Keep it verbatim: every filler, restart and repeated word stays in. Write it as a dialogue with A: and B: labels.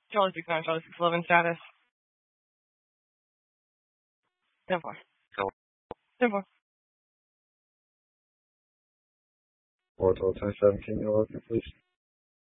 A: Charlie six nine, Charlie six eleven status. ten four. ten four.
B: Orbital ten seventeen, you're looking, please.